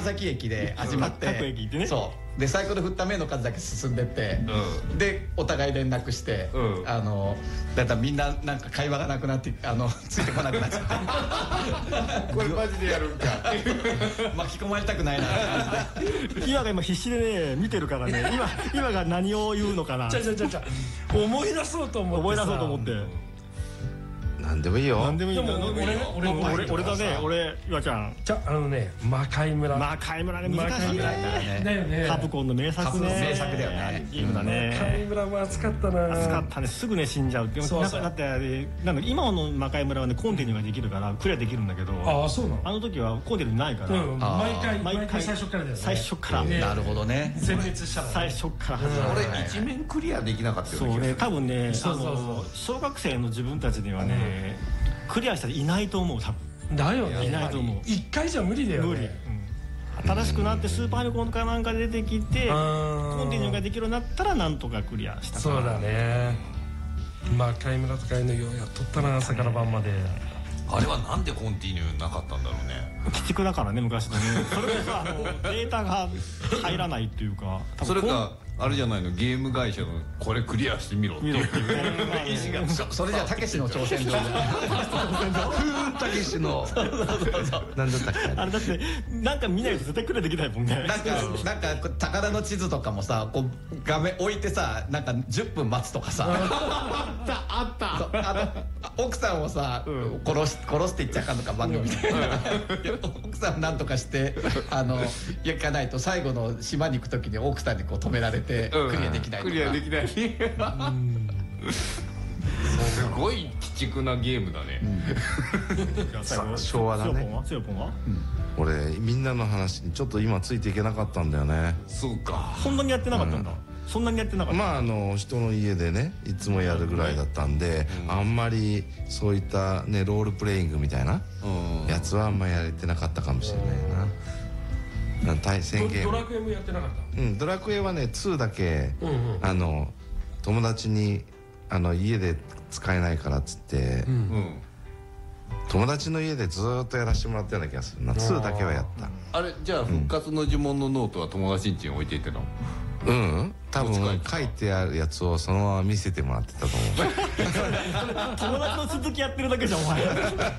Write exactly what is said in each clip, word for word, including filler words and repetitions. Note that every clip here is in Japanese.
川崎駅で始まって各駅行ってね。 そうでサイコロ振った目の数だけ進んでって、 うん、 でお互い連絡して、うん、あのだからみんななんか会話がなくなってあのついてこなくなっちゃってこれマジでやるんか巻き込まれたくないな今が今必死でね見てるからね今今が何を言うのかな。 ちゃちゃちゃちゃ思い出そうと思って思い出そうと思って。 なんでもいいよ。 なんでもいい。 でも俺俺俺俺だね。俺岩ちゃん。 じゃあのね魔界村。 魔界村ね難しいね。 だよね。 カプコンの名作ね。 名作だよね。 ゲームだね。 魔界村も熱かったな。 熱かったね。すぐね死んじゃう。でもなんかだってなんか今の魔界村はねコンティニューができるからクリアできるんだけど。 ああそうなの。 あの時はコンティニューないから。 毎回毎回最初からだよね。 最初から。 なるほどね。 全滅したら。 最初から。 俺一面クリアできなかったよね。 そうね多分ねあの小学生の自分たちにはね。クリアしたらいないと思う多分。 だよね。 いないと思う。 一回じゃ無理だよね。 無理。新しくなってスーパーファミコンかなんか出てきてコンティニューができるようになったらなんとかクリアした。 そうだね。魔界村とかいうのようやっとったな朝から晩まで。 あれはなんでコンティニューなかったんだろうね。 鬼畜だからね昔のね。それこそあのデータが入らないっていうか。 それかあれじゃないのゲーム会社のこれクリアしてみろっていう意思が。 それじゃたけしの挑戦状。ふーんたけしの。 なんだったっけ。 あれだってなんか見ないと絶対クリアできないもんね。 なんかなんか宝の地図とかもさこう画面置いてさなんかじゅっぷん待つとかさ。 あったあった。 あの奥さんをさ殺し殺していっちゃあかんのか番組で。奥さんをなんとかしてあの行かないと最後の島に行く時に奥さんにこう止められて。クリアできない。 クリアできない。すごい鬼畜なゲームだね。 昭和だね。俺みんなの話にちょっと今ついていけなかったんだよね。 そうか。 そんなにやってなかったんだ。そんなにやってなかった。 まああの人の家でねいつもやるぐらいだったんで、あんまりそういったねロールプレイングみたいなやつはあんまりやれてなかったかもしれないな。対戦ゲーム。 ドラクエもやってなかった。 うん、ドラクエはねツーだけあの友達にあの家で使えないからっつって友達の家でずっとやらせてもらったような気がするな。ツーだけはやった。 あれじゃあ復活の呪文のノートは友達ん家に置いていってたの？ うん、多分書いてあるやつをそのまま見せてもらってたと思う。 友達の続きやってるだけじゃんお前。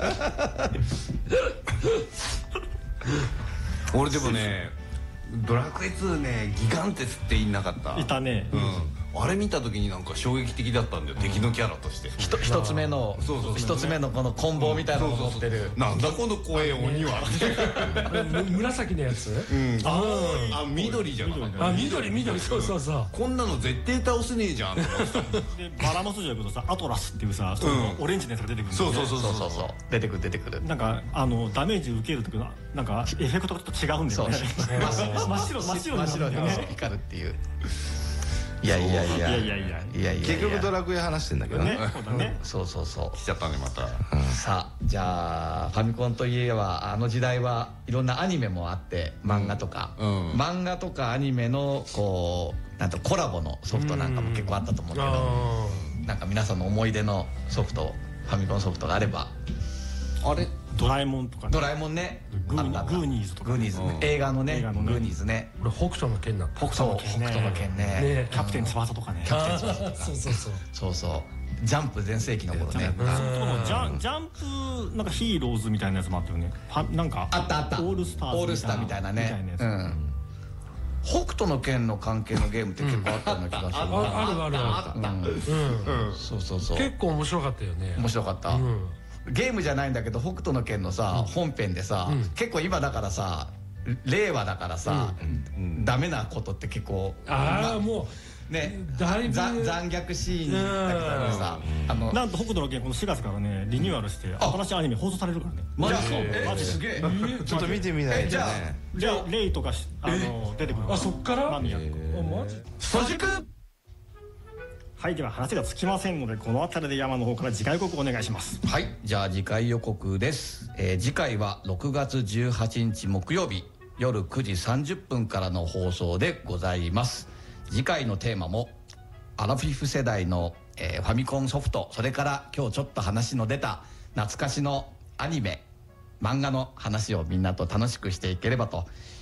俺でもねドラクエツーねギガンテスって言いなかった。 いたね。 あれ見た時になんか衝撃的だったんだよ敵のキャラとして。 一つ目の一つ目のこの棍棒みたいなのを持ってる。 なんだこの怖い鬼は。 紫のやつ？ あ緑じゃなかった。 あ緑緑そうそうそう。 こんなの絶対倒せねえじゃん。でバラモスじゃけどさアトラスっていうさオレンジのやつが出てくる。 そうそうそうそうそう出てくる出てくる。 なんかあのダメージ受ける時のなんかエフェクトがちょっと違うんだよね。真っ白真っ白真っ白に光るっていう。いやいやいやいやいやいや結局ドラクエ話してんだけどね。 そうそうそう来ちゃったねまた。 さあじゃあファミコンといえばあの時代はいろんなアニメもあって漫画とか漫画とかアニメのこうなんとコラボのソフトなんかも結構あったと思うけど、なんか皆さんの思い出のソフトファミコンソフトがあれば。 あれドラえもんとかドラえもんね。 グーニーズとか。 グーニーズ映画のねグーニーズね。 俺北斗の拳だった。 北斗の拳ね。 北斗の拳ね。 キャプテン翼とかね。 キャプテン翼とか。 そうそうそうそうそうジャンプ全盛期の頃ね。 ジャジャンプなんかヒーローズみたいなやつもあったよね。なんかあったあったオールスターオールスターみたいなね。北斗の拳の関係のゲームって結構あったような気がする。 あるあるあったそうそうそう結構面白かったよね。 面白かったゲームじゃないんだけど北斗の拳のさ本編でさ結構今だからさ令和だからさダメなことって結構ああもうね残虐シーンだけどさなんと北斗の拳このしがつからねリニューアルして新しいアニメ放送されるからね。 マジマジすげえちょっと見てみないとね。 じゃあレイとか出てくる。 あそっからマミヤスト軸。 はい、では話がつきませんのでこの辺りで山の方から次回予告お願いします。 はい、じゃあ次回予告です、えー、次回はろくがつじゅうはちにち木曜日夜くじさんじゅっぷんからの放送でございます。次回のテーマもアラフィフ世代の、えー、ファミコンソフト、それから今日ちょっと話の出た懐かしのアニメ漫画の話をみんなと楽しくしていければと